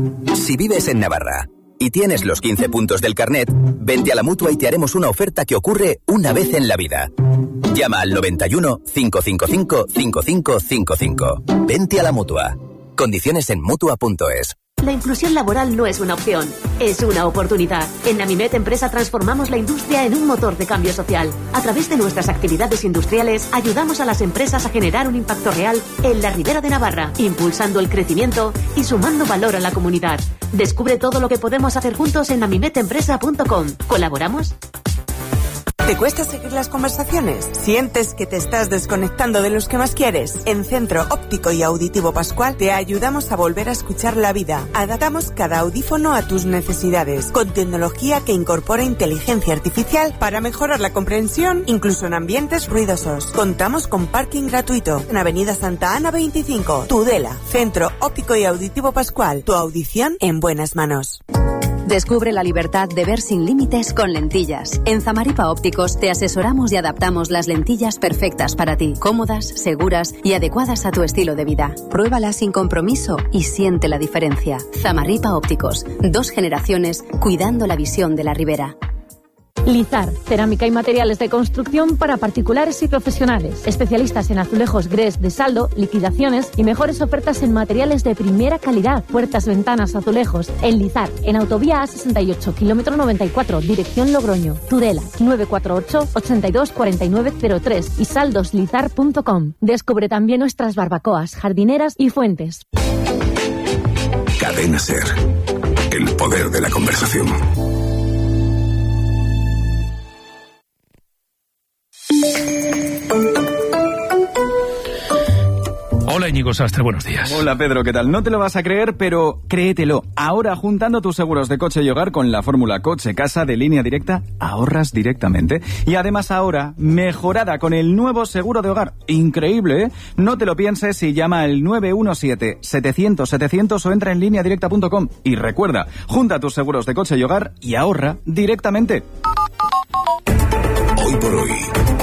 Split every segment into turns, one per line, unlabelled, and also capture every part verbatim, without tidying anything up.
Si vives en Navarra y tienes los quince puntos del carnet, vente a la Mutua y te haremos una oferta que ocurre una vez en la vida. Llama al noventa y uno, cinco cinco cinco, cinco cinco cinco cinco. Vente a la Mutua. Condiciones en Mutua punto es.
La inclusión laboral no es una opción, es una oportunidad. En Namimet Empresa transformamos la industria en un motor de cambio social. A través de nuestras actividades industriales, ayudamos a las empresas a generar un impacto real en la Ribera de Navarra, impulsando el crecimiento y sumando valor a la comunidad. Descubre todo lo que podemos hacer juntos en namimet empresa punto com. ¿Colaboramos?
¿Te cuesta seguir las conversaciones? ¿Sientes que te estás desconectando de los que más quieres? En Centro Óptico y Auditivo Pascual te ayudamos a volver a escuchar la vida. Adaptamos cada audífono a tus necesidades, con tecnología que incorpora inteligencia artificial para mejorar la comprensión, incluso en ambientes ruidosos. Contamos con parking gratuito en Avenida Santa Ana veinticinco, Tudela. Centro Óptico y Auditivo Pascual, tu audición en buenas manos.
Descubre la libertad de ver sin límites con lentillas. En Zamaripa Ópticos te asesoramos y adaptamos las lentillas perfectas para ti, cómodas, seguras y adecuadas a tu estilo de vida. Pruébalas sin compromiso y siente la diferencia. Zamaripa Ópticos, dos generaciones cuidando la visión de la Ribera.
Lizar, cerámica y materiales de construcción para particulares y profesionales. Especialistas en azulejos Gres de saldo, liquidaciones y mejores ofertas en materiales de primera calidad. Puertas, ventanas, azulejos. En Lizar, en Autovía A sesenta y ocho, kilómetro noventa y cuatro, dirección Logroño. Tudela, nueve cuatro ocho, ochenta y dos, cuarenta y nueve cero tres y saldoslizar punto com. Descubre también nuestras barbacoas, jardineras y fuentes.
Cadena Ser. El poder de la conversación.
Hola Íñigo Sastre, buenos días.
Hola Pedro, ¿qué tal? No te lo vas a creer, pero créetelo. Ahora, juntando tus seguros de coche y hogar con la fórmula Coche Casa de Línea Directa, ahorras directamente. Y además ahora, mejorada con el nuevo seguro de hogar. Increíble, ¿eh? No te lo pienses y llama al nueve uno siete, setecientos, setecientos o entra en línea directa punto com. Y recuerda, junta tus seguros de coche y hogar y ahorra directamente.
Hoy por hoy,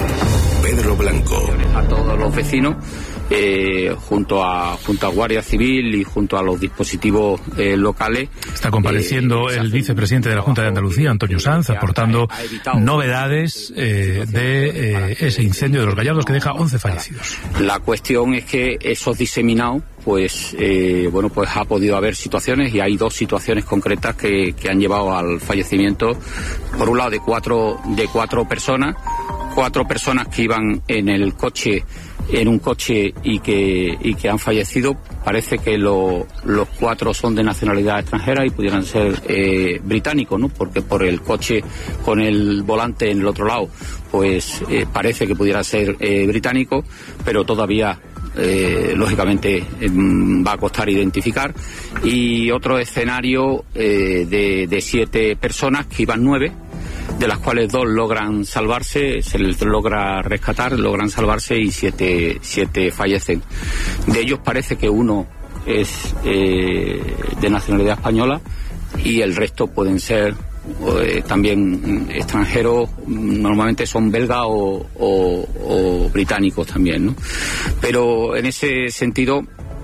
Pedro Blanco.
A todos los vecinos. Eh, junto a junto a Guardia Civil y junto a los dispositivos eh, locales.
Está compareciendo eh, el vicepresidente de la Junta de Andalucía, Antonio Sanz, aportando novedades eh, de eh, ese incendio de Los Gallardos que deja once fallecidos.
La cuestión es que esos diseminados, pues eh, bueno, pues ha podido haber situaciones y hay dos situaciones concretas que, que han llevado al fallecimiento. Por un lado de cuatro de cuatro personas, cuatro personas que iban en el coche. en un coche y que y que han fallecido. Parece que lo, los cuatro son de nacionalidad extranjera y pudieran ser eh, británicos, ¿no? Porque por el coche con el volante en el otro lado, pues eh, parece que pudiera ser eh, británico, pero todavía eh, lógicamente eh, va a costar identificar. Y otro escenario eh, de, de siete personas, que iban nueve, de las cuales dos logran salvarse, se les logra rescatar, logran salvarse y siete, siete fallecen. De ellos parece que uno es eh, de nacionalidad española y el resto pueden ser eh, también extranjeros, normalmente son belgas o, o, o británicos también, ¿no? Pero en ese sentido,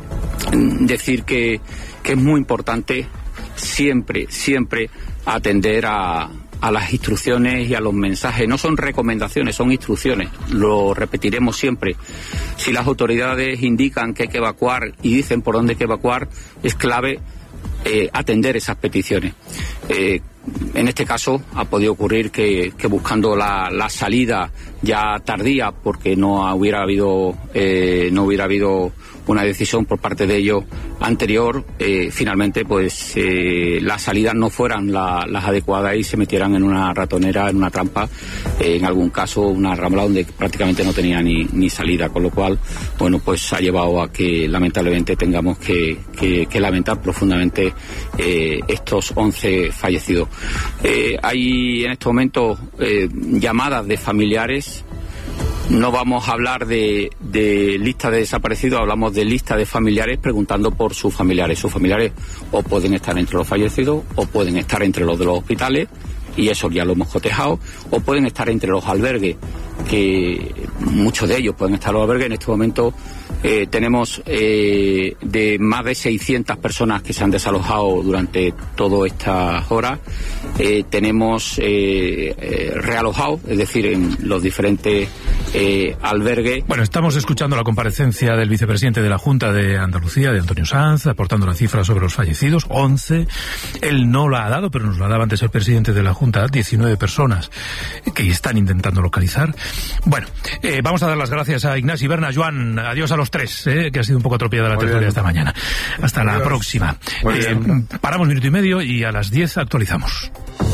decir que, que es muy importante siempre, siempre atender a a las instrucciones y a los mensajes. No son recomendaciones, son instrucciones. Lo repetiremos siempre. Si las autoridades indican que hay que evacuar y dicen por dónde hay que evacuar, es clave eh, atender esas peticiones. Eh, en este caso ha podido ocurrir que, que buscando la, la salida ya tardía, porque no hubiera habido eh, no hubiera habido una decisión por parte de ellos anterior, eh, finalmente pues eh, las salidas no fueran la, las adecuadas y se metieran en una ratonera, en una trampa, eh, en algún caso una rambla donde prácticamente no tenía ni, ni salida, con lo cual, bueno, pues ha llevado a que lamentablemente tengamos que, que, que lamentar profundamente eh, estos once fallecidos. Eh, hay en estos momentos eh, llamadas de familiares. No vamos a hablar de, de lista de desaparecidos, hablamos de lista de familiares preguntando por sus familiares. Sus familiares o pueden estar entre los fallecidos o pueden estar entre los de los hospitales, y eso ya lo hemos cotejado, o pueden estar entre los albergues que muchos de ellos pueden estar en los albergues. En este momento eh, tenemos eh, de más de seiscientas personas que se han desalojado durante todas estas horas. Eh, tenemos eh, eh, realojados, es decir, en los diferentes eh, albergues.
Bueno, estamos escuchando la comparecencia del vicepresidente de la Junta de Andalucía, de Antonio Sanz, aportando la cifra sobre los fallecidos, once. Él no la ha dado, pero nos la daba antes el presidente de la Junta, diecinueve personas que están intentando localizar. Bueno, eh, vamos a dar las gracias a Ignasi, Berna, Joan, adiós a los tres, eh, que ha sido un poco atropellada la tertulia esta mañana. Hasta adiós. La próxima. Eh, paramos minuto y medio y a las diez actualizamos.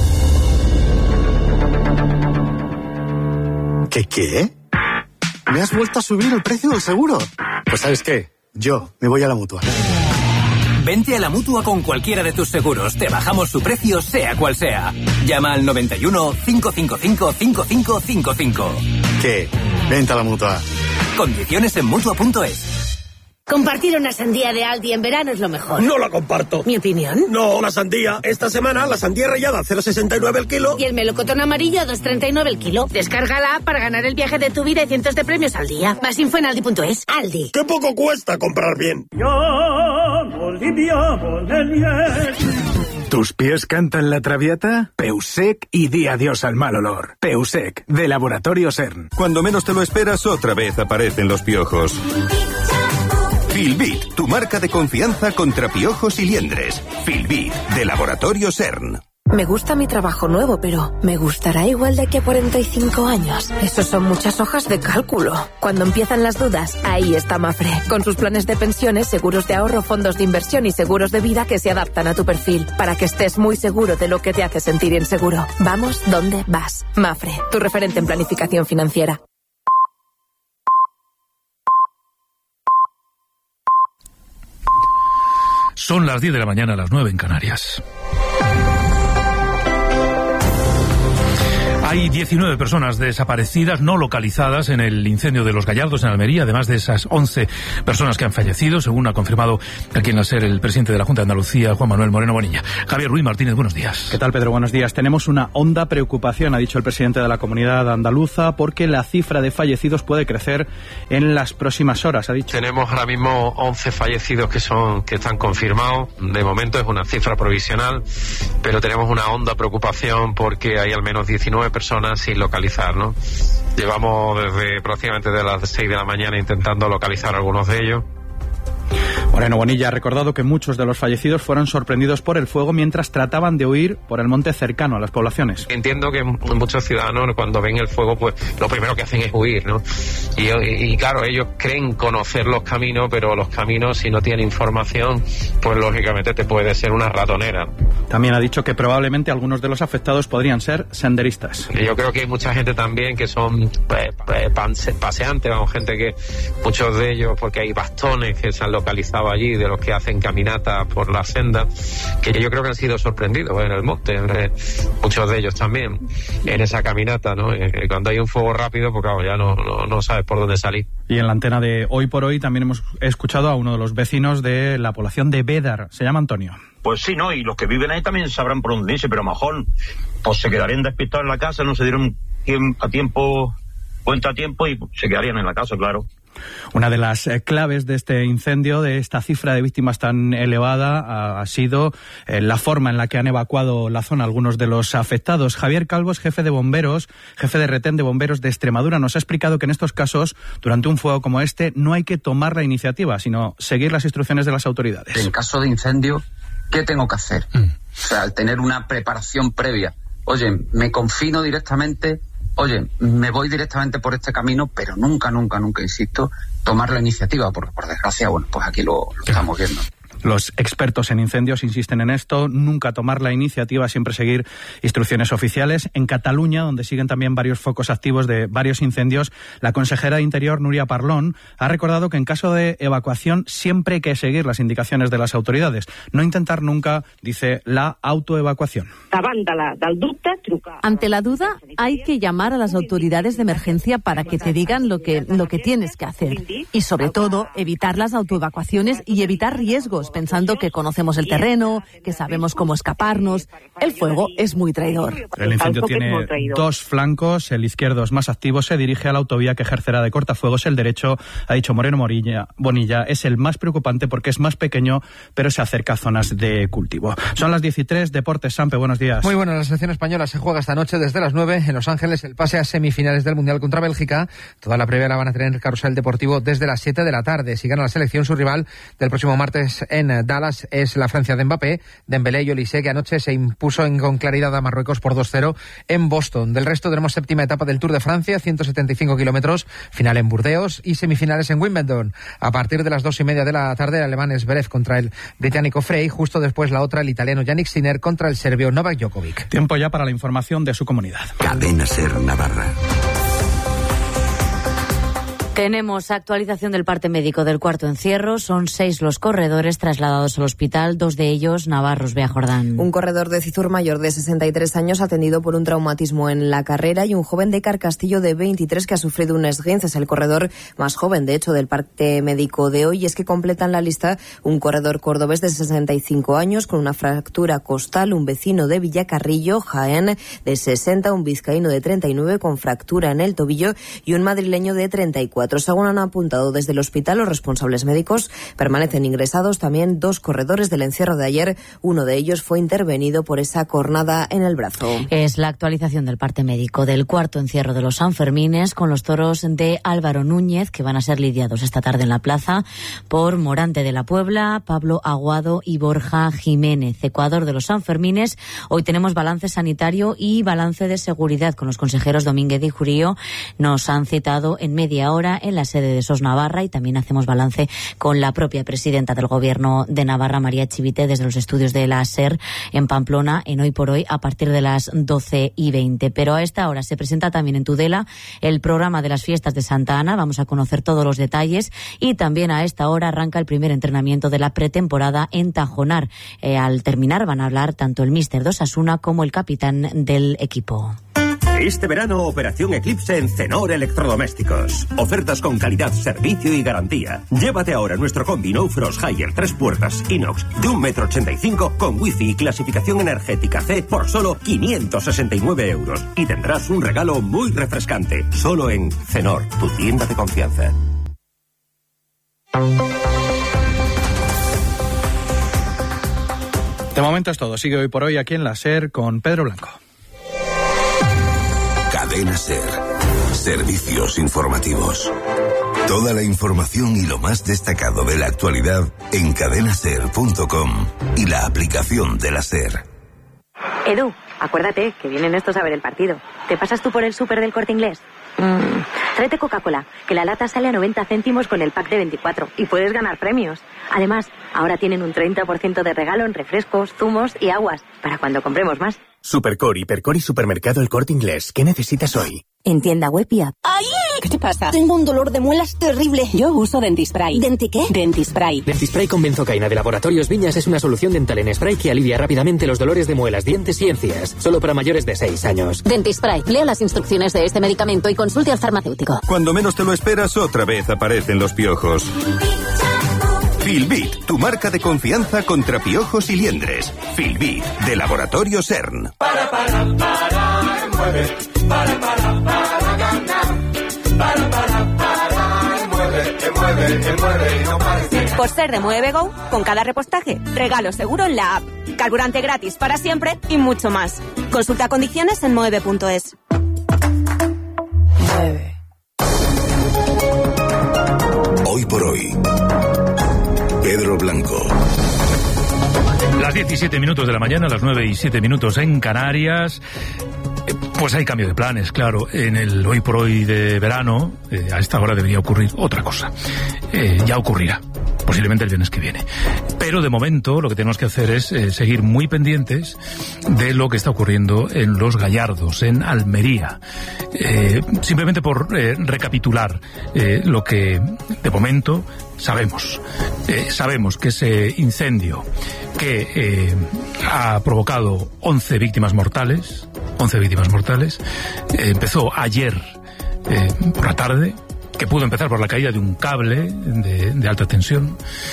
¿Qué qué? ¿Me has vuelto a subir el precio del seguro? Pues ¿sabes qué? Yo me voy a la Mutua.
Vente a la Mutua con cualquiera de tus seguros. Te bajamos su precio, sea cual sea. Llama al noventa y uno, cinco cinco cinco, cinco cinco cinco cinco.
¿Qué? Vente a la Mutua.
Condiciones en Mutua punto es.
Compartir una sandía de Aldi en verano es lo mejor.
No la comparto.
¿Mi opinión?
No, la sandía. Esta semana la sandía rallada a cero coma sesenta y nueve el kilo.
Y el melocotón amarillo a dos coma treinta y nueve el kilo. Descárgala para ganar el viaje de tu vida y cientos de premios al día. Más info en aldi punto es. Aldi.
¡Qué poco cuesta comprar bien!
¿Tus pies cantan la traviata? Peusec y di adiós al mal olor. Peusec, de Laboratorio CERN.
Cuando menos te lo esperas, otra vez aparecen los piojos. Filbit, tu marca de confianza contra piojos y liendres. Filbit, de Laboratorio CERN.
Me gusta mi trabajo nuevo, pero ¿me gustará igual de aquí a cuarenta y cinco años? Eso son muchas hojas de cálculo. Cuando empiezan las dudas, ahí está Mafre. Con sus planes de pensiones, seguros de ahorro, fondos de inversión y seguros de vida que se adaptan a tu perfil, para que estés muy seguro de lo que te hace sentir inseguro. Vamos donde vas. Mafre, tu referente en planificación financiera.
Son las diez de la mañana, las nueve en Canarias. Hay diecinueve personas desaparecidas, no localizadas en el incendio de Los Gallardos en Almería, además de esas once personas que han fallecido, según ha confirmado aquí en la SER el presidente de la Junta de Andalucía, Juan Manuel Moreno Bonilla. Javier Ruiz Martínez, buenos días.
¿Qué tal, Pedro? Buenos días. Tenemos una honda preocupación, ha dicho el presidente de la Comunidad Andaluza, porque la cifra de fallecidos puede crecer en las próximas horas, ha dicho.
Tenemos ahora mismo once fallecidos que son que están confirmados. De momento es una cifra provisional, pero tenemos una honda preocupación porque hay al menos diecinueve personas personas sin localizar, ¿no? Llevamos desde prácticamente de las seis de la mañana intentando localizar a algunos de ellos.
Moreno Bonilla ha recordado que muchos de los fallecidos fueron sorprendidos por el fuego mientras trataban de huir por el monte cercano a las poblaciones.
Entiendo que muchos ciudadanos cuando ven el fuego, pues lo primero que hacen es huir, ¿no? Y, y, y claro, ellos creen conocer los caminos, pero los caminos, si no tienen información, pues lógicamente te puede ser una ratonera.
También ha dicho que probablemente algunos de los afectados podrían ser senderistas.
Y yo creo que hay mucha gente también que son eh, paseantes, vamos, gente que, muchos de ellos, porque hay bastones que se han localizado allí, de los que hacen caminatas por la senda, que yo creo que han sido sorprendidos en el monte, eh, muchos de ellos también, en esa caminata, ¿no? Eh, cuando hay un fuego rápido, pues claro, ya no, no, no sabes por dónde salir.
Y en la antena de Hoy por Hoy también hemos escuchado a uno de los vecinos de la población de Bédar, se llama Antonio.
Pues sí, ¿no? Y los que viven ahí también sabrán por dónde irse, pero a lo mejor pues se quedarían despistados en la casa, no se dieron a tiempo, cuenta a tiempo y se quedarían en la casa, claro.
Una de las eh, claves de este incendio, de esta cifra de víctimas tan elevada, ha, ha sido eh, la forma en la que han evacuado la zona algunos de los afectados. Javier Calvos, jefe de bomberos, jefe de retén de bomberos de Extremadura, nos ha explicado que en estos casos, durante un fuego como este, no hay que tomar la iniciativa, sino seguir las instrucciones de las autoridades.
En caso de incendio, ¿qué tengo que hacer? Mm. O sea, al tener una preparación previa. Oye, me confino directamente... Oye, me voy directamente por este camino, pero nunca, nunca, nunca, insisto, tomar la iniciativa, porque por desgracia, bueno, pues aquí lo, lo estamos viendo.
Los expertos en incendios insisten en esto, nunca tomar la iniciativa, siempre seguir instrucciones oficiales. En Cataluña, donde siguen también varios focos activos de varios incendios, la consejera de Interior, Núria Parlon, ha recordado que en caso de evacuación siempre hay que seguir las indicaciones de las autoridades, no intentar nunca, dice, la autoevacuación.
Ante la duda, hay que llamar a las autoridades de emergencia para que te digan lo que, lo que tienes que hacer. Y sobre todo, evitar las autoevacuaciones y evitar riesgos, pensando que conocemos el terreno, que sabemos cómo escaparnos. El fuego es muy traidor.
El incendio tiene dos flancos. El izquierdo es más activo, se dirige a la autovía que ejercerá de cortafuegos. El derecho, ha dicho Moreno Morilla, Bonilla, es el más preocupante porque es más pequeño, pero se acerca a zonas de cultivo. Son las diez y tres, Deportes Sampe, buenos días.
Muy bueno, la selección española se juega esta noche desde las nueve en Los Ángeles el pase a semifinales del Mundial contra Bélgica. Toda la previa la van a tener en el Carrusel Deportivo desde las siete de la tarde. Si gana la selección, su rival del próximo martes en Dallas es la Francia de Mbappé. Dembélé y Olise, que anoche se impuso en, con claridad a Marruecos por dos cero en Boston. Del resto tenemos séptima etapa del Tour de Francia, ciento setenta y cinco kilómetros, final en Burdeos y semifinales en Wimbledon. A partir de las dos y media de la tarde, el alemán Zverev contra el británico Frey. Justo después la otra, el italiano Yannick Sinner contra el serbio Novak Djokovic.
Tiempo ya para la información de su comunidad.
Cadena Ser Navarra.
Tenemos actualización del parte médico del cuarto encierro. Son seis los corredores trasladados al hospital, dos de ellos navarros. Bea Jordán.
Un corredor de Cizur mayor de sesenta y tres años atendido por un traumatismo en la carrera y un joven de Carcastillo de veintitrés que ha sufrido un esguince. Es el corredor más joven, de hecho, del parte médico de hoy. Y es que completan la lista un corredor cordobés de sesenta y cinco años con una fractura costal, un vecino de Villacarrillo, Jaén, de sesenta, un vizcaíno de treinta y nueve con fractura en el tobillo y un madrileño de treinta y cuatro. Según han apuntado desde el hospital, los responsables médicos permanecen ingresados también dos corredores del encierro de ayer. Uno de ellos fue intervenido por esa cornada en el brazo.
Es la actualización del parte médico del cuarto encierro de los Sanfermines con los toros de Álvaro Núñez, que van a ser lidiados esta tarde en la plaza por Morante de la Puebla, Pablo Aguado y Borja Jiménez. Ecuador de los Sanfermines. Hoy tenemos balance sanitario y balance de seguridad con los consejeros Domínguez y Jurío. Nos han citado en media hora en la sede de S O S Navarra y también hacemos balance con la propia presidenta del Gobierno de Navarra, María Chivite, desde los estudios de la SER en Pamplona, en Hoy por Hoy, a partir de las doce y veinte. Pero a esta hora se presenta también en Tudela el programa de las fiestas de Santa Ana. Vamos a conocer todos los detalles y también a esta hora arranca el primer entrenamiento de la pretemporada en Tajonar. Eh, al terminar van a hablar tanto el míster de Osasuna como el capitán del equipo.
Este verano, Operación Eclipse en Cenor Electrodomésticos. Ofertas con calidad, servicio y garantía. Llévate ahora nuestro combi No Frost Higher tres puertas inox de un metro ochenta y cinco con wifi y clasificación energética C por solo quinientos sesenta y nueve euros. Y tendrás un regalo muy refrescante. Solo en Cenor, tu tienda de confianza.
De momento es todo. Sigue Hoy por Hoy aquí en la SER con Pedro Blanco.
Cadena Ser. Servicios informativos. Toda la información y lo más destacado de la actualidad en cadena ser punto com y la aplicación de la SER.
Edu, acuérdate que vienen estos a ver el partido. ¿Te pasas tú por el súper del Corte Inglés? Mm, tráete Coca-Cola, que la lata sale a noventa céntimos con el pack de veinticuatro y puedes ganar premios. Además, ahora tienen un treinta por ciento de regalo en refrescos, zumos y aguas, para cuando compremos más.
Supercore, Hipercore y Supermercado El Corte Inglés. ¿Qué necesitas hoy?
En tienda web y app.
¡Ay! ¿Qué te pasa? Tengo un dolor de muelas terrible.
Yo uso Dentispray.
¿Denti qué?
Dentispray.
Dentispray con benzocaína de Laboratorios Viñas es una solución dental en spray que alivia rápidamente los dolores de muelas, dientes y encías. Solo para mayores de seis años.
Dentispray. Lea las instrucciones de este medicamento y consulte al farmacéutico.
Cuando menos te lo esperas, otra vez aparecen los piojos. Filbit, tu marca de confianza contra piojos y liendres. Filbit, de Laboratorios CERN.
Para, para, para, mueve. Para, para, para ganar. Para, para, para, mueve, que mueve, que mueve y no parece.
Por ser de Mueve Go, con cada repostaje, regalo seguro en la app. Carburante gratis para siempre y mucho más. Consulta condiciones en mueve punto es.
Mueve. Hoy por hoy. Pedro Blanco.
Las diecisiete minutos de la mañana, las nueve y siete minutos en Canarias. Pues hay cambio de planes, claro. En el Hoy por Hoy de verano, eh, a esta hora debería ocurrir otra cosa. Eh, ya ocurrirá, posiblemente el viernes que viene. Pero de momento lo que tenemos que hacer es eh, seguir muy pendientes de lo que está ocurriendo en Los Gallardos, en Almería. Eh, simplemente por eh, recapitular eh, lo que de momento sabemos. Eh, sabemos que ese incendio que eh, ha provocado once víctimas mortales, once víctimas mortales, eh, empezó ayer eh, por la tarde, que pudo empezar por la caída de un cable de, de alta tensión,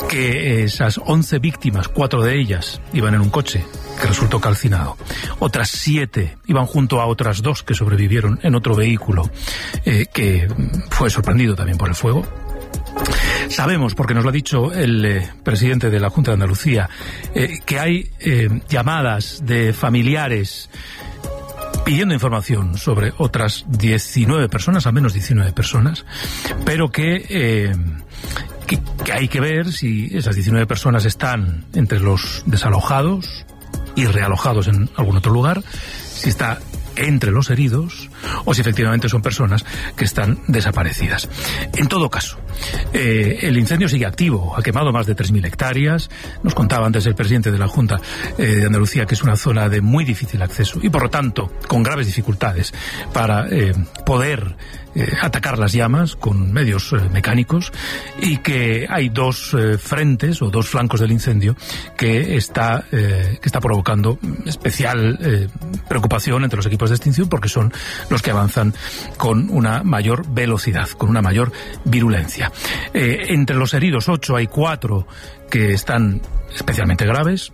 que esas once víctimas, cuatro de ellas iban en un coche que resultó calcinado. Otras siete iban junto a otras dos que sobrevivieron en otro vehículo eh, que fue sorprendido también por el fuego. Sabemos, porque nos lo ha dicho el eh, presidente de la Junta de Andalucía, eh, que hay eh, llamadas de familiares pidiendo información sobre otras diecinueve personas, al menos diecinueve personas, pero que, eh, que, que hay que ver si esas diecinueve personas están entre los desalojados y realojados en algún otro lugar, si está entre los heridos o si efectivamente son personas que están desaparecidas. En todo caso, eh, el incendio sigue activo, ha quemado más de tres mil hectáreas. Nos contaba antes el presidente de la Junta eh, de Andalucía que es una zona de muy difícil acceso y por lo tanto con graves dificultades para eh, poder eh, atacar las llamas con medios eh, mecánicos, y que hay dos eh, frentes o dos flancos del incendio que está, eh, que está provocando especial eh, preocupación entre los equipos de extinción, porque son los que avanzan con una mayor velocidad, con una mayor virulencia. Eh, entre los heridos, ocho, hay cuatro que están especialmente graves,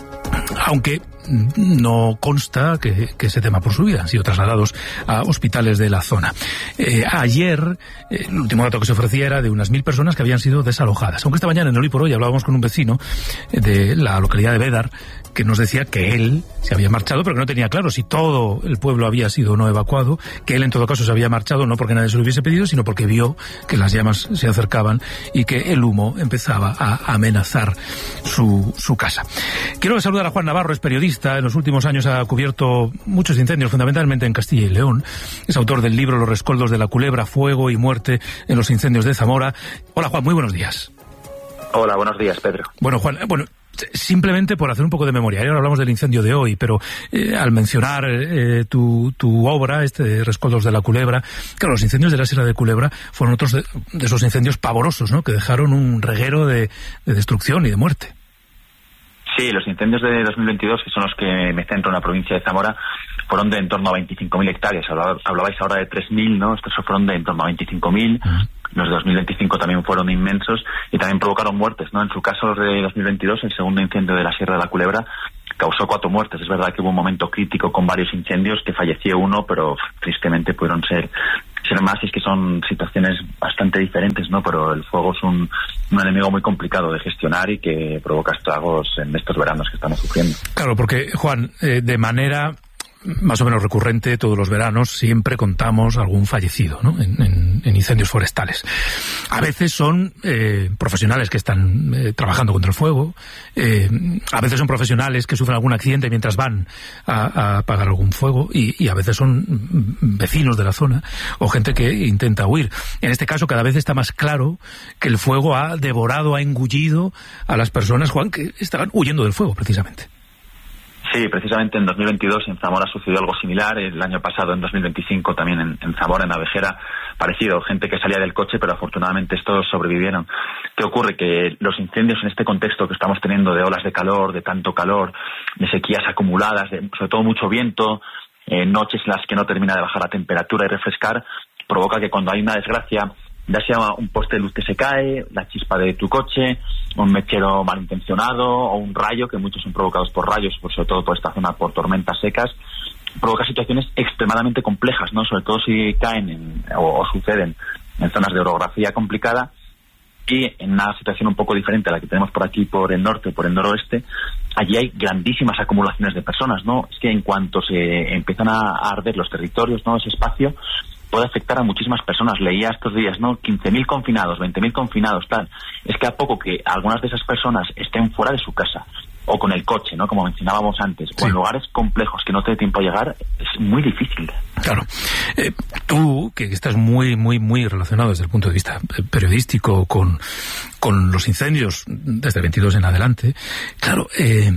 aunque no consta que, que se tema por su vida. Han sido trasladados a hospitales de la zona. Eh, ayer, eh, el último dato que se ofrecía era de unas mil personas que habían sido desalojadas. Aunque esta mañana en Hoy por Hoy hablábamos con un vecino de la localidad de Bédar, que nos decía que él se había marchado, pero que no tenía claro si todo el pueblo había sido o no evacuado, que él en todo caso se había marchado no porque nadie se lo hubiese pedido, sino porque vio que las llamas se acercaban y que el humo empezaba a amenazar su, su casa. Quiero saludar a Juan Navarro, es periodista, en los últimos años ha cubierto muchos incendios, fundamentalmente en Castilla y León. Es autor del libro Los rescoldos de la culebra, fuego y muerte en los incendios de Zamora. Hola Juan, muy buenos días.
Hola, buenos días, Pedro.
Bueno, Juan, bueno, simplemente por hacer un poco de memoria, ahora hablamos del incendio de hoy, pero eh, al mencionar eh, tu, tu obra, este de Rescoldos de la Culebra, claro, los incendios de la Sierra de Culebra fueron otros de, de esos incendios pavorosos, ¿no?, que dejaron un reguero de, de destrucción y de muerte.
Sí, los incendios de dos mil veintidós, que son los que me centro en la provincia de Zamora, fueron de en torno a veinticinco mil hectáreas. Hablabais ahora de tres mil, ¿no? Estos fueron de en torno a veinticinco mil. Uh-huh. Los de dos mil veinticinco también fueron inmensos y también provocaron muertes, ¿no? En su caso, los de dos mil veintidós, el segundo incendio de la Sierra de la Culebra, causó cuatro muertes. Es verdad que hubo un momento crítico con varios incendios, que falleció uno, pero tristemente pudieron ser, ser más, y es que son situaciones bastante diferentes, ¿no? Pero el fuego es un, un enemigo muy complicado de gestionar y que provoca estragos en estos veranos que estamos sufriendo.
Claro, porque, Juan, eh, de manera más o menos recurrente, todos los veranos siempre contamos algún fallecido, ¿no?, en, en, en incendios forestales. A veces son eh, profesionales que están eh, trabajando contra el fuego, eh, a veces son profesionales que sufren algún accidente mientras van a, a apagar algún fuego, y, y a veces son vecinos de la zona o gente que intenta huir. En este caso cada vez está más claro que el fuego ha devorado, ha engullido a las personas, Juan, que estaban huyendo del fuego precisamente.
Sí, precisamente en dos mil veintidós en Zamora sucedió algo similar. El año pasado, en dos mil veinticinco, también en, en Zamora, en Abejera, parecido. Gente que salía del coche, pero afortunadamente estos sobrevivieron. ¿Qué ocurre? Que los incendios en este contexto que estamos teniendo de olas de calor, de tanto calor, de sequías acumuladas, de, sobre todo mucho viento, eh, noches en las que no termina de bajar la temperatura y refrescar, provoca que cuando hay una desgracia, ya sea un poste de luz que se cae, la chispa de tu coche, un mechero malintencionado o un rayo, que muchos son provocados por rayos, sobre todo por esta zona, por tormentas secas, provoca situaciones extremadamente complejas, ¿no? Sobre todo si caen en, o, o suceden en zonas de orografía complicada, y en una situación un poco diferente a la que tenemos por aquí, por el norte, por el noroeste. Allí hay grandísimas acumulaciones de personas, ¿no? Es que en cuanto se empiezan a arder los territorios, ¿no?, ese espacio puede afectar a muchísimas personas. Leía estos días, ¿no?, quince mil confinados, veinte mil confinados, tal. Es que a poco que algunas de esas personas estén fuera de su casa, o con el coche, ¿no?, como mencionábamos antes, sí, o en lugares complejos que no te dé tiempo a llegar, es muy difícil.
Claro. Eh, tú, que estás muy, muy, muy relacionado desde el punto de vista periodístico con, con los incendios desde el veintidós en adelante, claro, eh,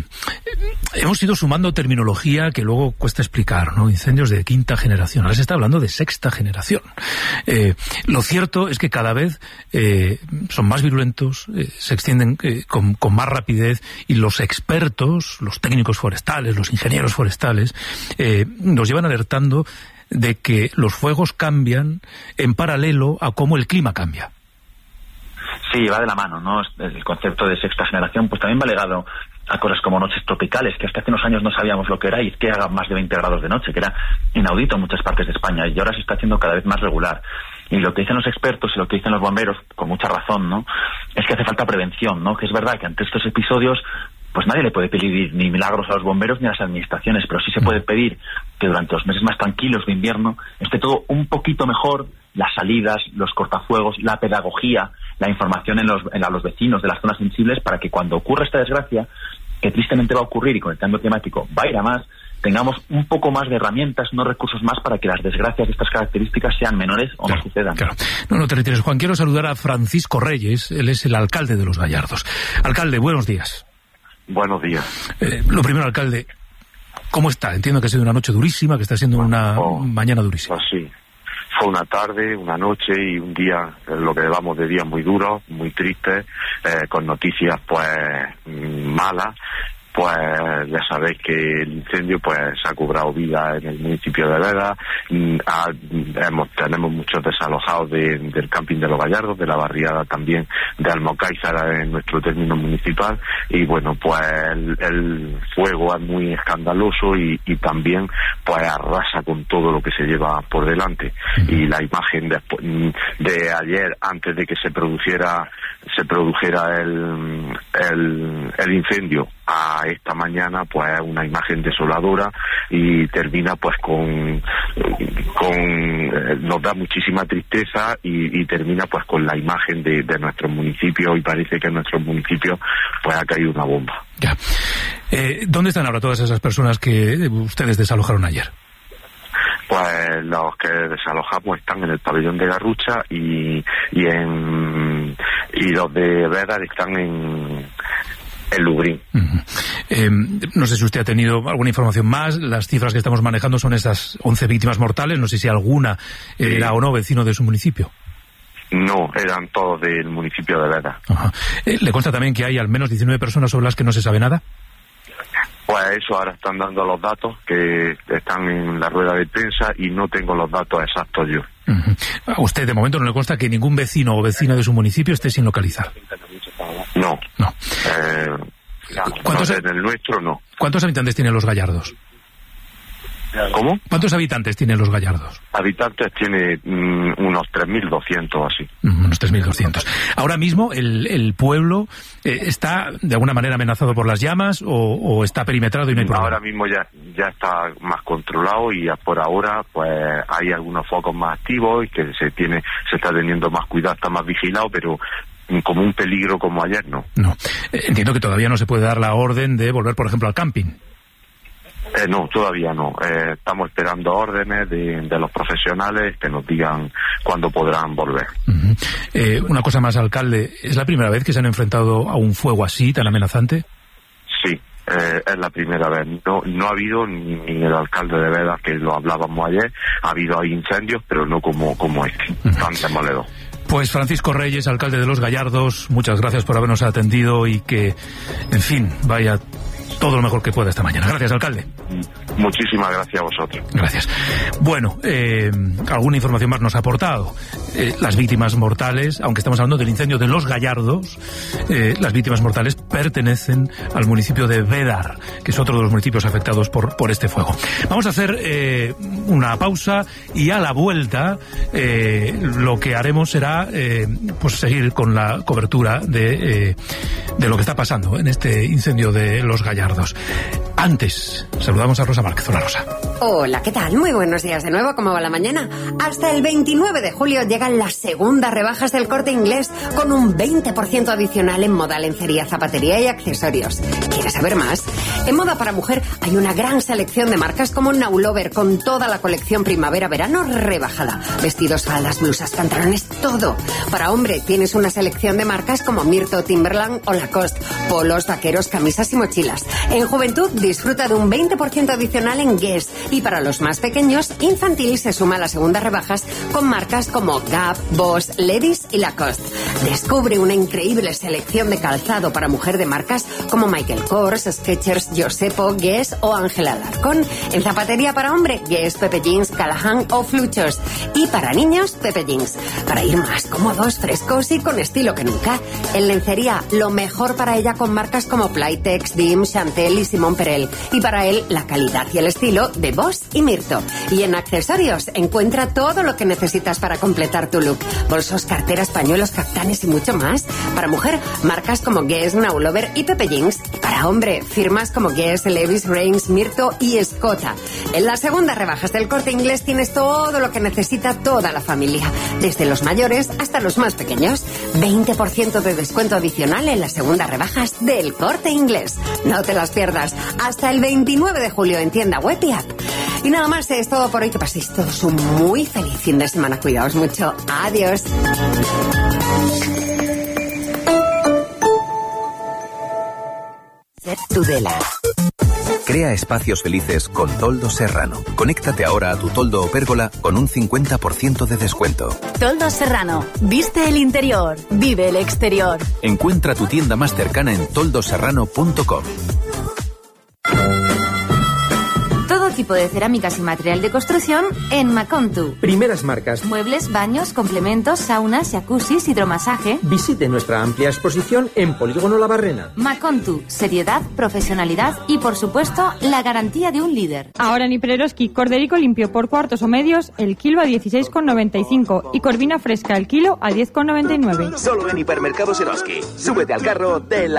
hemos ido sumando terminología que luego cuesta explicar, ¿no? Incendios de quinta generación. Ahora se está hablando de sexta generación. Eh, lo cierto es que cada vez eh, son más virulentos, eh, se extienden eh, con, con más rapidez, y los expertos, los técnicos forestales, los ingenieros forestales, eh, nos llevan alertando de que los fuegos cambian en paralelo a cómo el clima cambia.
Sí, va de la mano, ¿no? El concepto de sexta generación pues también va ligado a cosas como noches tropicales, que hasta hace unos años no sabíamos lo que era, y que haga más de veinte grados de noche, que era inaudito en muchas partes de España, y ahora se está haciendo cada vez más regular. Y lo que dicen los expertos y lo que dicen los bomberos, con mucha razón, ¿no?, es que hace falta prevención, ¿no? Que es verdad que ante estos episodios pues nadie le puede pedir ni milagros a los bomberos ni a las administraciones, pero sí se puede pedir que durante los meses más tranquilos de invierno esté todo un poquito mejor, las salidas, los cortafuegos, la pedagogía, la información en los, en a los vecinos de las zonas sensibles, para que cuando ocurra esta desgracia, que tristemente va a ocurrir y con el cambio climático va a ir a más, tengamos un poco más de herramientas, no recursos más, para que las desgracias de estas características sean menores o claro, no sucedan.
Claro. No, no te retires, Juan. Quiero saludar a Francisco Reyes, él es el alcalde de Los Gallardos. Alcalde, buenos días.
Buenos días.
Eh, lo primero, alcalde, ¿cómo está? Entiendo que ha sido una noche durísima, que está siendo una oh, mañana durísima.
Pues sí, fue una tarde, una noche y un día, lo que llevamos de días muy duros, muy tristes, eh, con noticias pues malas. Pues ya sabéis que el incendio pues se ha cobrado vida en el municipio de Veda. Ha, hemos, tenemos muchos desalojados de, del camping de Los Gallardos, de la barriada también de Almocáizara en nuestro término municipal, y bueno, pues el, el fuego es muy escandaloso y, y también pues arrasa con todo lo que se lleva por delante. Y la imagen de, de ayer, antes de que se produciera se produjera el, el, el incendio a esta mañana, pues es una imagen desoladora y termina pues con, con eh, nos da muchísima tristeza y, y termina pues con la imagen de, de nuestro municipio, y parece que en nuestro municipio pues ha caído una bomba.
Ya. Eh, ¿Dónde están ahora todas esas personas que ustedes desalojaron ayer?
Pues los que desalojamos están en el pabellón de Garrucha y, y en y los de Vedar están en el Lubrín.
Uh-huh. Eh, no sé si usted ha tenido alguna información más. Las cifras que estamos manejando son esas once víctimas mortales. No sé si alguna era sí. o no vecino de su municipio.
No, eran todos del municipio de Vedar.
Uh-huh. Eh, ¿Le consta también que hay al menos diecinueve personas sobre las que no se sabe nada?
Pues eso, ahora están dando los datos que están en la rueda de prensa y no tengo los datos exactos yo.
Uh-huh. A usted de momento no le consta que ningún vecino o vecina de su municipio esté sin localizar.
No.
No.
Eh,
¿Cuántos,
no, en el nuestro no.
¿Cuántos habitantes tienen Los Gallardos?
¿Cómo?
¿Cuántos habitantes tienen Los Gallardos?
Habitantes tiene mm, unos tres mil doscientos así.
Mm, unos tres mil doscientos. Ahora mismo el, el pueblo eh, está de alguna manera amenazado por las llamas o, o está perimetrado y no hay problema.
Ahora mismo ya ya está más controlado y por ahora pues hay algunos focos más activos y que se tiene se está teniendo más cuidado, está más vigilado, pero como un peligro como ayer no.
No. Eh, entiendo que todavía no se puede dar la orden de volver, por ejemplo, al camping.
Eh, no, todavía no. Eh, estamos esperando órdenes de, de los profesionales que nos digan cuándo podrán volver.
Uh-huh. Eh, una cosa más, alcalde, ¿es la primera vez que se han enfrentado a un fuego así, tan amenazante?
Sí, eh, es la primera vez. No, no ha habido ni, ni el alcalde de Veda, que lo hablábamos ayer, ha habido incendios, pero no como, como este, uh-huh. tan demoledor.
Pues Francisco Reyes, alcalde de Los Gallardos, muchas gracias por habernos atendido y que, en fin, vaya todo lo mejor que pueda esta mañana. Gracias, alcalde.
Muchísimas gracias a vosotros.
Gracias. Bueno, eh, alguna información más nos ha aportado. Eh, las víctimas mortales, aunque estamos hablando del incendio de Los Gallardos, eh, las víctimas mortales pertenecen al municipio de Vedar, que es otro de los municipios afectados por, por este fuego. Vamos a hacer eh, una pausa y a la vuelta eh, lo que haremos será eh, pues seguir con la cobertura de, eh, de lo que está pasando en este incendio de Los Gallardos. Antes, saludamos a Rosa Márquez. Hola, Rosa.
Hola, ¿qué tal? Muy buenos días de nuevo. ¿Cómo va la mañana? Hasta el veintinueve de julio llegan las segundas rebajas del Corte Inglés con un veinte por ciento adicional en moda, lencería, zapatería y accesorios. ¿Quieres saber más? En moda para mujer hay una gran selección de marcas como Naulover con toda la colección primavera-verano rebajada. Vestidos, faldas, blusas, pantalones, todo. Para hombre tienes una selección de marcas como Mirto, Timberland o Lacoste. Polos, vaqueros, camisas y mochilas. En juventud disfruta de un veinte por ciento adicional en Guess. Y para los más pequeños, infantil se suma a las segundas rebajas con marcas como Gap, Boss, Levi's y Lacoste. Descubre una increíble selección de calzado para mujer de marcas como Michael Kors, Skechers, Josepo, Guess o Ángela Alarcón. En zapatería para hombre, Guess, Pepe Jeans, Callahan o Fluchos. Y para niños, Pepe Jeans. Para ir más cómodos, frescos y con estilo que nunca. En lencería, lo mejor para ella con marcas como Playtex, Dim, Chantel y Simón Perel. Y para él, la calidad y el estilo de Boss y Mirto. Y en accesorios, encuentra todo lo que necesitas para completar tu look. Bolsos, carteras, pañuelos, caftanes y mucho más. Para mujer, marcas como Guess, Now Lover y Pepe Jeans. Para hombre, firmas como Guess, Levi's, Reigns, Mirto y Escota. En las segundas rebajas del Corte Inglés tienes todo lo que necesita toda la familia. Desde los mayores hasta los más pequeños. veinte por ciento de descuento adicional en las segundas rebajas del Corte Inglés. No te las pierdas. Hasta el veintinueve de julio en tienda web y app. Y nada más, es todo por hoy. Que paséis todos un muy feliz fin de semana. Cuidaos mucho. Adiós.
Tudela. Crea espacios felices con Toldo Serrano. Conéctate ahora a tu toldo o pérgola con un cincuenta por ciento de descuento.
Toldo Serrano. Viste el interior. Vive el exterior.
Encuentra tu tienda más cercana en toldo serrano punto com.
Todo tipo de cerámicas y material de construcción en Macontu.
Primeras marcas.
Muebles, baños, complementos, saunas, jacuzzis, hidromasaje.
Visite nuestra amplia exposición en Polígono La Barrena.
Macontu. Seriedad, profesionalidad y, por supuesto, la garantía de un líder.
Ahora en Ipreroski, corderico limpio por cuartos o medios, el kilo a dieciséis con noventa y cinco y corvina fresca el kilo a diez con noventa y nueve.
Solo en Hipermercados Eroski. Súbete al carro del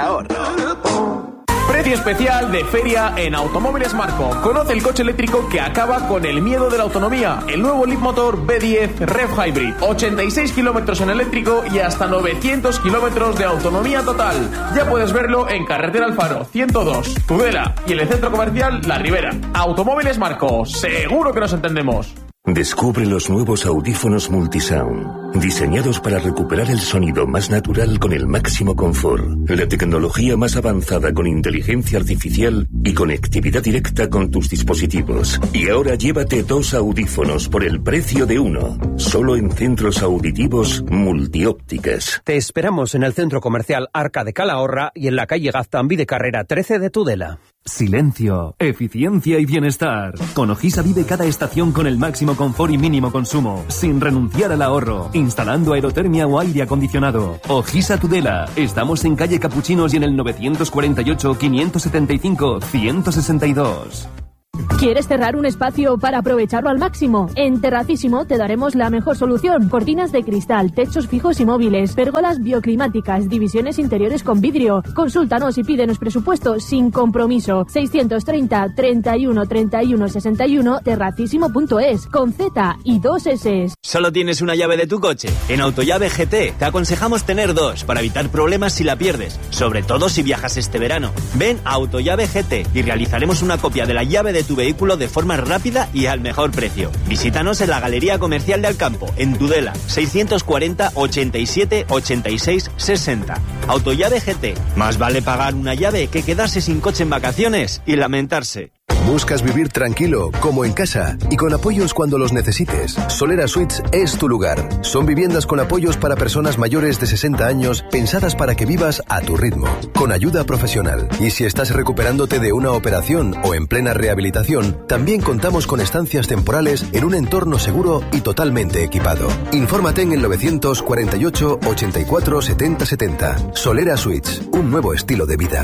ahorro.
Precio especial de feria en Automóviles Marco. Conoce el coche eléctrico que acaba con el miedo de la autonomía. El nuevo Leapmotor B diez Rev Hybrid. ochenta y seis kilómetros en eléctrico y hasta novecientos kilómetros de autonomía total. Ya puedes verlo en Carretera Alfaro ciento dos, Tudela y en el centro comercial La Ribera. Automóviles Marco. Seguro que nos entendemos.
Descubre los nuevos audífonos Multisound, diseñados para recuperar el sonido más natural con el máximo confort, la tecnología más avanzada con inteligencia artificial y conectividad directa con tus dispositivos. Y ahora llévate dos audífonos por el precio de uno, solo en centros auditivos Multiópticas.
Te esperamos en el centro comercial Arca de Calahorra y en la calle Gaztambí de Carrera trece de Tudela.
Silencio, eficiencia y bienestar. Con Ojisa vive cada estación con el máximo confort y mínimo consumo, sin renunciar al ahorro, instalando aerotermia o aire acondicionado. Ojisa Tudela. Estamos en calle Capuchinos y en el novecientos cuarenta y ocho, quinientos setenta y cinco, ciento sesenta y dos.
¿Quieres cerrar un espacio para aprovecharlo al máximo? En Terracísimo te daremos la mejor solución. Cortinas de cristal, techos fijos y móviles, pérgolas bioclimáticas, divisiones interiores con vidrio. Consúltanos y pídenos presupuesto sin compromiso. seiscientos treinta, treinta y uno, treinta y uno, sesenta y uno, terracísimo punto es, con Z y dos S.
¿Solo tienes una llave de tu coche? En Autollave G T te aconsejamos tener dos para evitar problemas si la pierdes, sobre todo si viajas este verano. Ven a Autollave G T y realizaremos una copia de la llave de tu vehículo de forma rápida y al mejor precio. Visítanos en la Galería Comercial de Alcampo, en Tudela, seiscientos cuarenta, ochenta y siete, ochenta y seis, sesenta. Autollave G T. Más vale pagar una llave que quedarse sin coche en vacaciones y lamentarse.
¿Buscas vivir tranquilo, como en casa, y con apoyos cuando los necesites? Solera Suites es tu lugar. Son viviendas con apoyos para personas mayores de sesenta años, pensadas para que vivas a tu ritmo, con ayuda profesional. Y si estás recuperándote de una operación o en plena rehabilitación, también contamos con estancias temporales en un entorno seguro y totalmente equipado. Infórmate en el novecientos cuarenta y ocho, ochenta y cuatro, setenta, setenta. Solera Suites, un nuevo estilo de vida.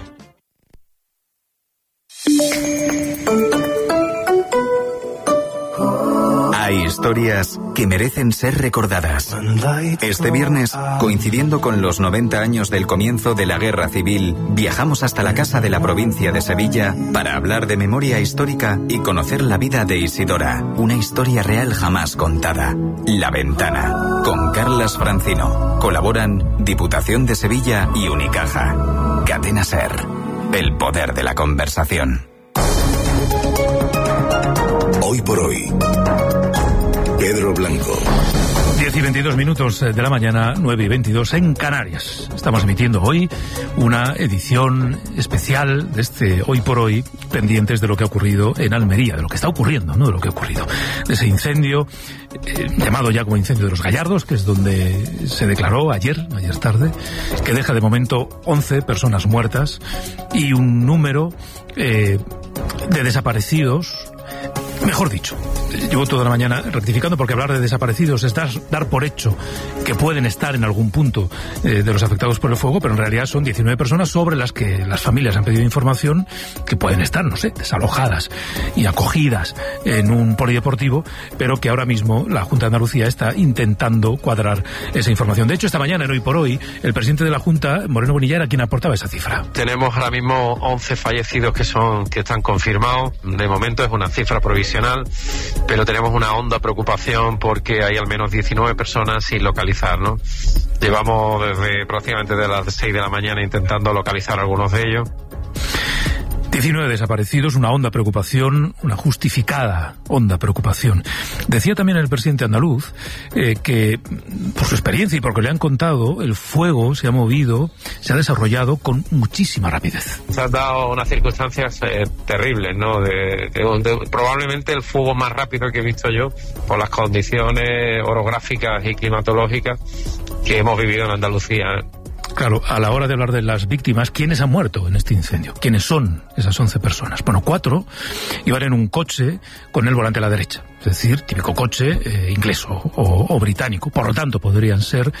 Hay historias que merecen ser recordadas. Este viernes, coincidiendo con los noventa años del comienzo de la Guerra Civil, viajamos hasta la Casa de la Provincia de Sevilla para hablar de memoria histórica y conocer la vida de Isidora, una historia real jamás contada. La Ventana, con Carlas Francino. Colaboran Diputación de Sevilla y Unicaja. Cadena SER, el poder de la conversación.
Hoy por hoy, Pedro Blanco.
diez y veintidós minutos de la mañana, nueve y veintidós en Canarias. Estamos emitiendo hoy una edición especial de este Hoy por Hoy, pendientes de lo que ha ocurrido en Almería, de lo que está ocurriendo, no de lo que ha ocurrido. De ese incendio, eh, llamado ya como incendio de los Gallardos, que es donde se declaró ayer, ayer tarde, que deja de momento once personas muertas y un número eh, de desaparecidos. Mejor dicho, llevo toda la mañana rectificando, porque hablar de desaparecidos es dar, dar por hecho que pueden estar en algún punto eh, de los afectados por el fuego, pero en realidad son diecinueve personas sobre las que las familias han pedido información, que pueden estar, no sé, desalojadas y acogidas en un polideportivo, pero que ahora mismo la Junta de Andalucía está intentando cuadrar esa información. De hecho, esta mañana, en Hoy por Hoy, el presidente de la Junta, Moreno Bonilla, era quien aportaba esa cifra.
Tenemos ahora mismo once fallecidos que son que están confirmados. De momento es una cifra provisional, pero tenemos una honda preocupación porque hay al menos diecinueve personas sin localizar, ¿no? Llevamos desde prácticamente de las seis de la mañana intentando localizar a algunos de ellos.
diecinueve desaparecidos, una honda preocupación, una justificada honda preocupación. Decía también el presidente andaluz eh, que, por su experiencia y porque le han contado, el fuego se ha movido, se ha desarrollado con muchísima rapidez.
Se han dado unas circunstancias eh, terribles, ¿no? De, de, de, probablemente el fuego más rápido que he visto yo, por las condiciones orográficas y climatológicas que hemos vivido en Andalucía.
Claro, a la hora de hablar de las víctimas, ¿quiénes han muerto en este incendio? ¿Quiénes son esas once personas? Bueno, cuatro iban en un coche con el volante a la derecha, es decir, típico coche eh, inglés o, o, o británico. Por lo tanto, podrían ser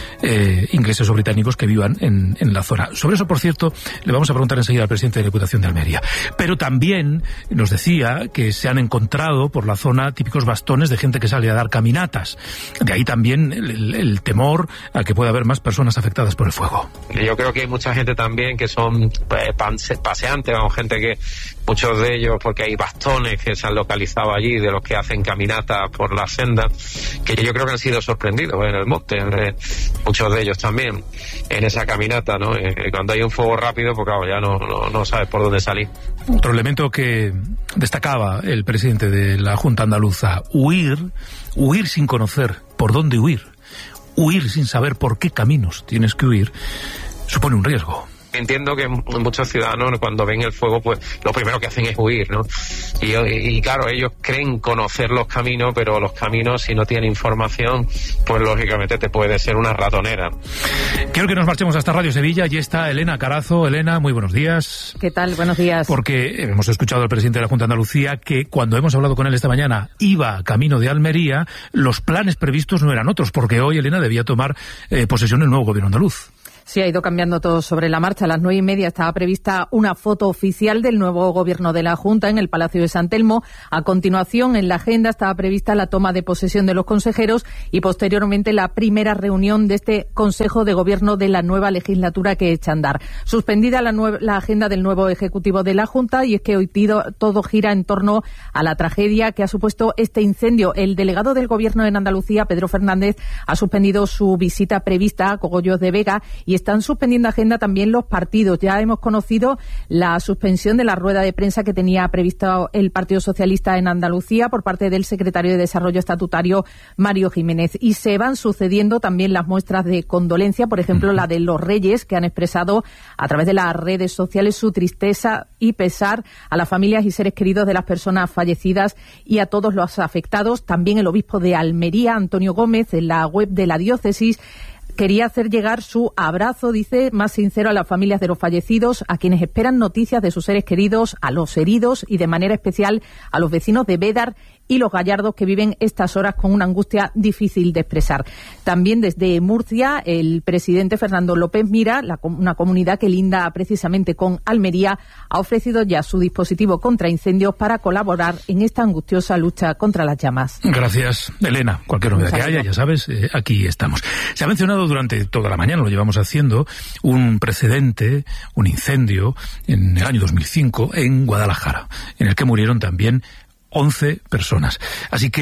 eh, ingleses o británicos que vivan en, en la zona. Sobre eso, por cierto, le vamos a preguntar enseguida al presidente de la Diputación de Almería. Pero también nos decía que se han encontrado por la zona típicos bastones de gente que sale a dar caminatas. De ahí también el, el, el temor a que pueda haber más personas afectadas por el fuego.
Yo creo que hay mucha gente también que son eh, paseantes, o gente que, muchos de ellos, porque hay bastones que se han localizado allí, de los que hacen caminatas por la senda, que yo creo que han sido sorprendidos en el monte, eh, muchos de ellos también, en esa caminata, ¿no? Eh, cuando hay un fuego rápido, pues claro, ya no, no, no sabes por dónde salir.
Otro elemento que destacaba el presidente de la Junta Andaluza: huir, huir sin conocer por dónde huir. Huir sin saber por qué caminos tienes que huir supone un riesgo.
Entiendo que muchos ciudadanos, cuando ven el fuego, pues lo primero que hacen es huir, ¿no? Y, y claro, ellos creen conocer los caminos, pero los caminos, si no tienen información, pues lógicamente te puede ser una ratonera.
Quiero que nos marchemos hasta Radio Sevilla. Allí está Elena Carazo. Elena, muy buenos días.
¿Qué tal? Buenos días.
Porque hemos escuchado al presidente de la Junta de Andalucía que cuando hemos hablado con él esta mañana iba camino de Almería. Los planes previstos no eran otros, porque hoy, Elena, debía tomar eh, posesión el nuevo gobierno andaluz.
Sí, ha ido cambiando todo sobre la marcha. A las nueve y media estaba prevista una foto oficial del nuevo gobierno de la Junta en el Palacio de San Telmo. A continuación, en la agenda estaba prevista la toma de posesión de los consejeros y posteriormente la primera reunión de este Consejo de Gobierno de la nueva legislatura que echa a andar. Suspendida la, la agenda del nuevo Ejecutivo de la Junta, y es que hoy tido, todo gira en torno a la tragedia que ha supuesto este incendio. El delegado del Gobierno en Andalucía, Pedro Fernández, ha suspendido su visita prevista a Cogollos de Vega y están suspendiendo agenda también los partidos. Ya hemos conocido la suspensión de la rueda de prensa que tenía previsto el Partido Socialista en Andalucía por parte del secretario de Desarrollo Estatutario, Mario Jiménez. Y se van sucediendo también las muestras de condolencia, por ejemplo, la de los Reyes, que han expresado a través de las redes sociales su tristeza y pesar a las familias y seres queridos de las personas fallecidas y a todos los afectados. También el obispo de Almería, Antonio Gómez, en la web de la diócesis, quería hacer llegar su abrazo, dice, más sincero a las familias de los fallecidos, a quienes esperan noticias de sus seres queridos, a los heridos y de manera especial a los vecinos de Bédar y los Gallardos, que viven estas horas con una angustia difícil de expresar. También desde Murcia, el presidente Fernando López Mira, la, una comunidad que linda precisamente con Almería, ha ofrecido ya su dispositivo contra incendios para colaborar en esta angustiosa lucha contra las llamas.
Gracias, Elena. Cualquier novedad que haya, ya sabes, eh, aquí estamos. Se ha mencionado durante toda la mañana, lo llevamos haciendo, un precedente, un incendio en el año dos mil cinco en Guadalajara, en el que murieron también once personas. Así que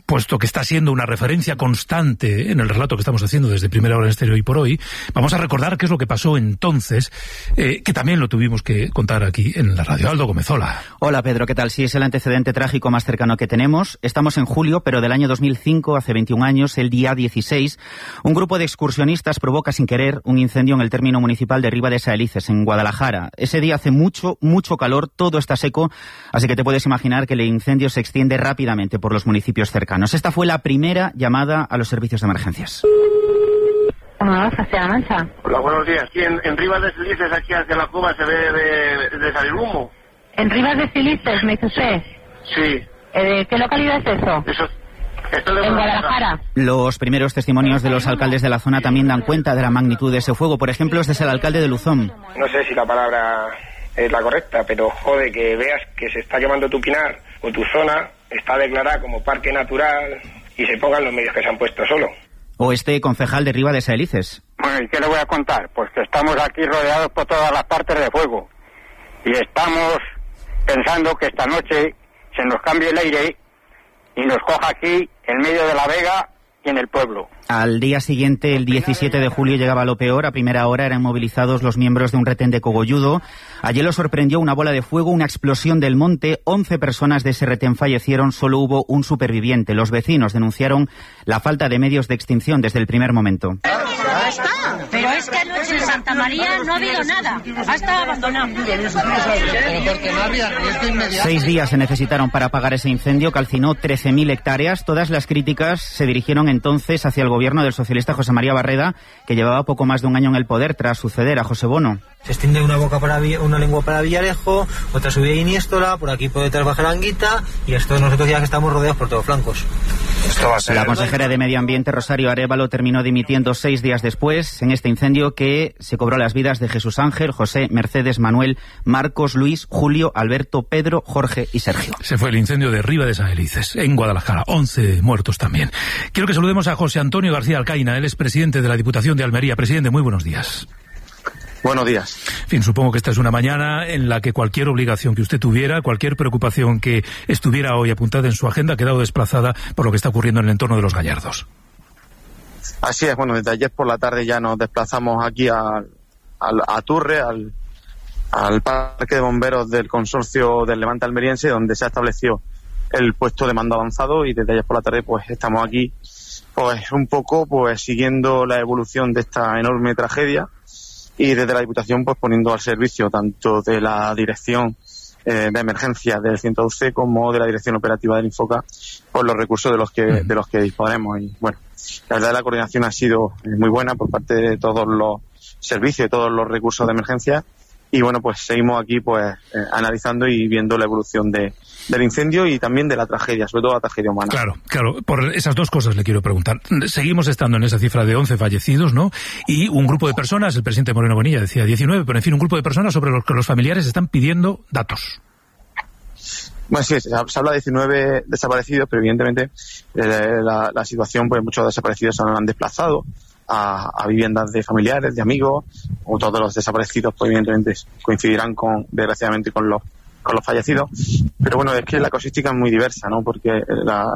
puesto que está siendo una referencia constante en el relato que estamos haciendo desde Primera Hora en Estéreo y por hoy, vamos a recordar qué es lo que pasó entonces, eh, que también lo tuvimos que contar aquí en la radio. Aldo Gomezola.
Hola Pedro, ¿qué tal? Sí, es el antecedente trágico más cercano que tenemos. Estamos en julio, pero del año dos mil cinco, hace veintiún años, el día dieciséis, un grupo de excursionistas provoca sin querer un incendio en el término municipal de Riva de Saelices, en Guadalajara. Ese día hace mucho, mucho calor, todo está seco, así que te puedes imaginar que el incendio se extiende rápidamente por los municipios cercanos. Esta fue la primera llamada a los servicios de emergencias.
Ah, hacia la Mancha.
Hola, buenos días. Aquí en, en Rivas de Silices, aquí hacia la cueva, se ve de, de salir humo.
¿En Rivas de Silices, me dice usted?
Sí.
Eh, ¿Qué localidad es eso?
Eso, esto de
en Guadalajara.
Los primeros testimonios de los alcaldes de la zona también dan cuenta de la magnitud de ese fuego. Por ejemplo, este es el alcalde de Luzón.
No sé si la palabra es la correcta, pero jode que veas que se está quemando tu pinar o tu zona, está declarada como parque natural y se pongan los medios que se han puesto solo.
O este concejal de Riva de Saelices.
Bueno, ¿y qué le voy a contar? Pues que estamos aquí rodeados por todas las partes de fuego. Y estamos pensando que esta noche se nos cambie el aire y nos coja aquí, en medio de la vega y en el pueblo.
Al día siguiente, el diecisiete de julio, llegaba lo peor. A primera hora eran movilizados los miembros de un retén de cogolludo. Allí los sorprendió una bola de fuego, una explosión del monte. Once personas de ese retén fallecieron, solo hubo un superviviente. Los vecinos denunciaron la falta de medios de extinción desde el primer momento.
No está, pero es que anoche en Santa María no ha habido nada. Ha estado abandonado.
Seis días se necesitaron para apagar ese incendio, calcinó trece mil hectáreas. Todas las críticas se dirigieron entonces hacia el gobierno del socialista José María Barreda, que llevaba poco más de un año en el poder tras suceder a José Bono.
Se extiende una boca para una lengua para Villarejo, otra subida Iniéstola, por aquí por detrás baja la Anguita, y esto nosotros ya que estamos rodeados por todos flancos.
Esto va a ser... La consejera de Medio Ambiente, Rosario Arévalo, terminó dimitiendo seis días después en este incendio que se cobró las vidas de Jesús Ángel, José, Mercedes, Manuel, Marcos, Luis, Julio, Alberto, Pedro, Jorge y Sergio.
Se fue el incendio de Riva de Saelices, en Guadalajara. once muertos también. Quiero que saludemos a José Antonio García Alcaina, él es presidente de la Diputación de Almería. Presidente, muy buenos días.
Buenos días.
En fin, supongo que esta es una mañana en la que cualquier obligación que usted tuviera, cualquier preocupación que estuviera hoy apuntada en su agenda ha quedado desplazada por lo que está ocurriendo en el entorno de Los Gallardos.
Así es, bueno, desde ayer por la tarde ya nos desplazamos aquí a, a, a Turre, al, al parque de bomberos del consorcio del Levante almeriense, donde se ha establecido el puesto de mando avanzado, y desde ayer por la tarde pues estamos aquí pues un poco pues siguiendo la evolución de esta enorme tragedia, y desde la Diputación pues poniendo al servicio tanto de la dirección eh, de emergencia del ciento doce como de la dirección operativa del Infoca por los recursos de los que de los que disponemos. Y bueno, la verdad la coordinación ha sido muy buena por parte de todos los servicios, de todos los recursos de emergencia, y bueno, pues seguimos aquí pues eh, analizando y viendo la evolución de del incendio y también de la tragedia, sobre todo la tragedia humana.
Claro, claro, por esas dos cosas le quiero preguntar. Seguimos estando en esa cifra de once fallecidos, ¿no? Y un grupo de personas, el presidente Moreno Bonilla decía diecinueve, pero en fin, un grupo de personas sobre los que los familiares están pidiendo datos.
Bueno, sí, se habla de diecinueve desaparecidos, pero evidentemente eh, la, la situación, pues muchos desaparecidos se han desplazado a, a viviendas de familiares, de amigos, o todos los desaparecidos, pues evidentemente coincidirán con, desgraciadamente, con los con los fallecidos, pero bueno, es que la casuística es muy diversa, ¿no? Porque la,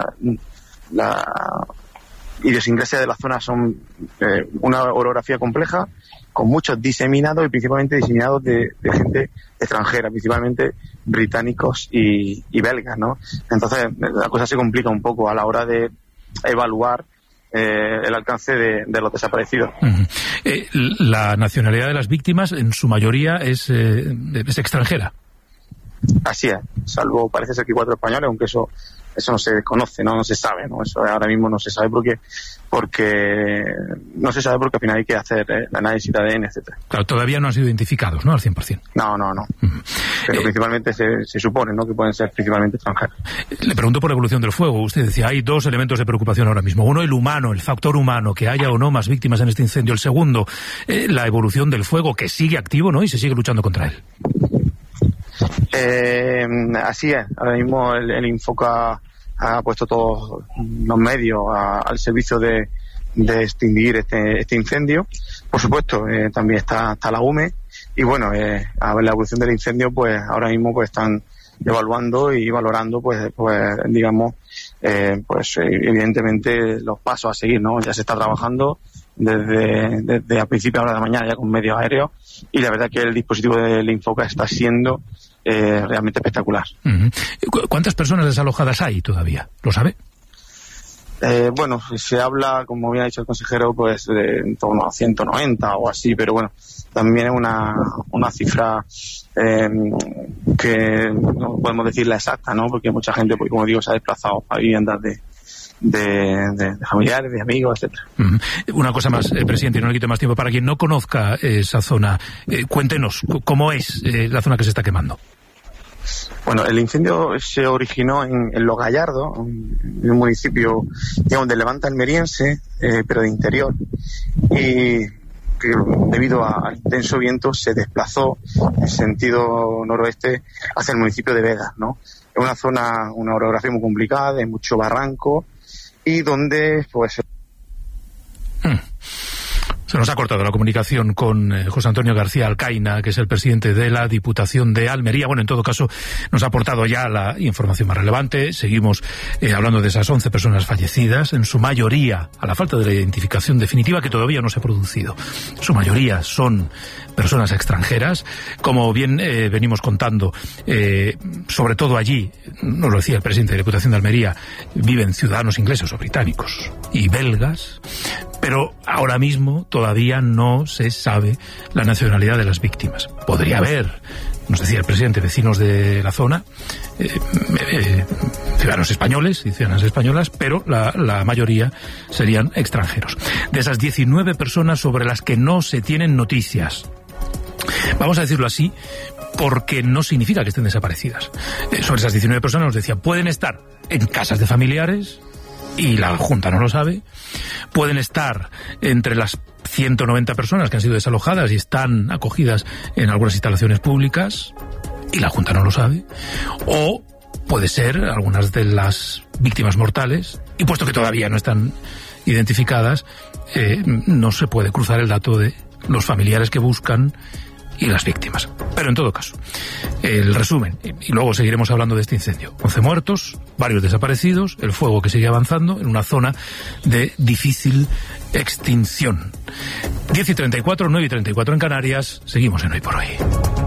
la idiosincrasia de la zona son eh, una orografía compleja, con muchos diseminados y principalmente diseminados de, de gente extranjera, principalmente británicos y, y belgas, ¿no? Entonces la cosa se complica un poco a la hora de evaluar eh, el alcance de, de los desaparecidos.
Uh-huh. Eh, la nacionalidad de las víctimas en su mayoría es, eh, es extranjera.
Así es, salvo parece ser que cuatro españoles, aunque eso eso no se conoce, no, no se sabe, no, eso ahora mismo no se sabe porque porque no se sabe porque al final hay que hacer eh, el análisis de A D N, etcétera.
Claro, todavía no han sido identificados, ¿no? Al cien por cien.
No, no, no. Uh-huh. Pero eh, principalmente se, se supone, ¿no? Que pueden ser principalmente extranjeros.
Le pregunto por la evolución del fuego. Usted decía, hay dos elementos de preocupación ahora mismo. Uno, el humano, el factor humano, que haya o no más víctimas en este incendio. El segundo, eh, la evolución del fuego, que sigue activo, ¿no? Y se sigue luchando contra él.
Eh, así es, ahora mismo el, el Infoca ha puesto todos los medios a, al servicio de, de extinguir este, este incendio. Por supuesto, eh, también está, está la U M E, y bueno, eh, a ver la evolución del incendio, pues ahora mismo pues están evaluando y valorando, pues, pues digamos, eh, pues evidentemente los pasos a seguir, ¿no? Ya se está trabajando desde, desde a principio de la mañana ya con medios aéreos, y la verdad que el dispositivo del Infoca está siendo eh, realmente espectacular.
Uh-huh. ¿Cuántas personas desalojadas hay todavía? ¿Lo sabe?
Eh, bueno, se habla, como bien ha dicho el consejero, pues de en torno a ciento noventa o así, pero bueno, también es una, una cifra eh, que no podemos decir la exacta, ¿no? Porque mucha gente, pues como digo, se ha desplazado a viviendas de, de, de, de familiares, de amigos, etcétera.
Uh-huh. Una cosa más, eh, presidente, y no le quito más tiempo. Para quien no conozca eh, esa zona, eh, cuéntenos cómo es eh, la zona que se está quemando.
Bueno, el incendio se originó en, en Los Gallardos, en un municipio, digamos, de Levante almeriense, eh, pero de interior, y que debido a, al intenso viento se desplazó en sentido noroeste hacia el municipio de Vegas, ¿no? Es una zona, una orografía muy complicada, de mucho barranco, y donde, pues...
Hmm. Se nos ha cortado la comunicación con eh, José Antonio García Alcaina, que es el presidente de la Diputación de Almería. Bueno, en todo caso, nos ha aportado ya la información más relevante. Seguimos eh, hablando de esas once personas fallecidas, en su mayoría, a la falta de la identificación definitiva, que todavía no se ha producido. Su mayoría son personas extranjeras. Como bien eh, venimos contando, eh, sobre todo allí, nos lo decía el presidente de la Diputación de Almería, viven ciudadanos ingleses o británicos y belgas, pero ahora mismo todavía no se sabe la nacionalidad de las víctimas. Podría haber, nos decía el presidente, vecinos de la zona, eh, eh, ciudadanos españoles y ciudadanas españolas, pero la, la mayoría serían extranjeros. De esas diecinueve personas sobre las que no se tienen noticias, vamos a decirlo así, porque no significa que estén desaparecidas. Eh, sobre esas diecinueve personas nos decía, pueden estar en casas de familiares, y la Junta no lo sabe, pueden estar entre las ciento noventa personas que han sido desalojadas y están acogidas en algunas instalaciones públicas, y la Junta no lo sabe, o puede ser algunas de las víctimas mortales, y puesto que todavía no están identificadas, eh, no se puede cruzar el dato de los familiares que buscan y las víctimas. Pero en todo caso, el resumen, y luego seguiremos hablando de este incendio. once muertos, varios desaparecidos, el fuego que sigue avanzando en una zona de difícil extinción. diez y treinta y cuatro, nueve y treinta y cuatro en Canarias, seguimos en Hoy por Hoy.